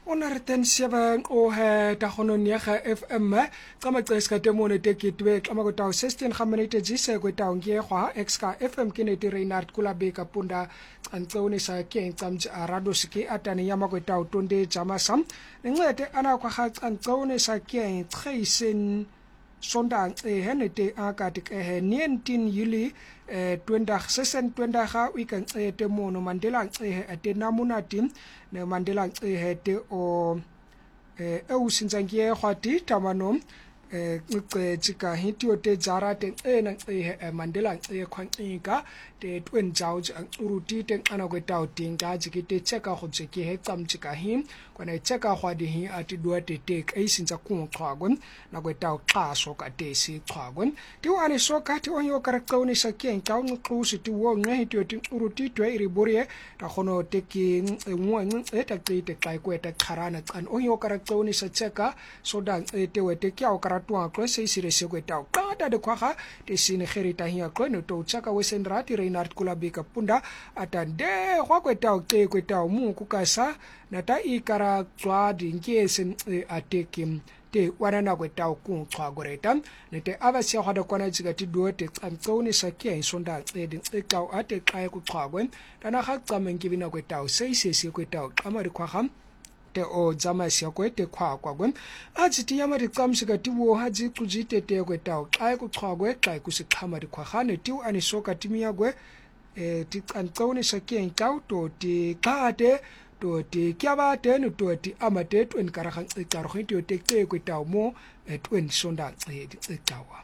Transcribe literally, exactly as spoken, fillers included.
Onarten seven o he tagononia F M kama qiska temone tekitwe kama kutaw sixteen khaminate jise kutaw ngiyekwa exka F M kineti Reinhard Kulabeka punda antsone sa ke tsamji arado siki atani yama kutaw tonde jamasam ngete ana kwa kha antsone sa ke tseisen sondang e henete akatik e nineteen yuli e twenty sesen twenty ga weekend e te mono Mandela e te namunati ne Mandela e te o e usinzangie khwati tamano e nceka hitio te jarate e na e Mandela e khwanqika te twen jauj uruti te ana kwetaw tinga jikite cheka go tseke he tsamjika hi kwana cheka khwadi hi ati duate te kai sinza kunqhwagwen na kwetaw xaso ka te si xhwagwen ti wane soka ti onyo karakoni sakeng ka unqhusi ti wo ngehitio ti uruti twe iriburie ta khono te ki ngwe e ta qite xa kweta qharana qan onyo karakoni sa cheka sodan e te wete kya karatwa ko se sire se kwetaw qata de khwaga te sine kherita hi ko no to chaka wesendrati Reinhard Kulabeka punda atande kwa kwetaw ke kwetaw mu kukasa nata ikara tswadi ngesen atekim te wanana kwetaw ku xhwagoreta nete abasya khada kwana jigati duote tsantsone sakya isonda tsedi xeqaw ate xaye ku xhwagwen dana ga qame ngibina kwetaw seisese kwetaw qamari khwagam te o zama siya kwete kwa kwa gwen ajiti yama ri qamshika tiwo haji xujite te kwetaw xaye ku xhwagwe xaye ku siqhama ri khwagane tiu ani soka timia gwe e ti tsantsone sakya intaw to ti qate to ti kyaba te no to ti amate twen karakhang xiqarho ti te te kwetaw mo twen sonda e ti xiqawa